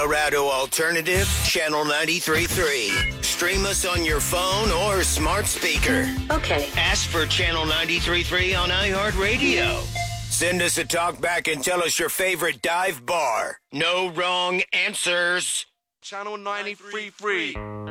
Colorado Alternative, Channel 93.3. Stream us on your phone or smart speaker. Okay. Ask for Channel 93.3 on iHeartRadio. Send us a talk back and tell us your favorite dive bar. No wrong answers. Channel 93.3.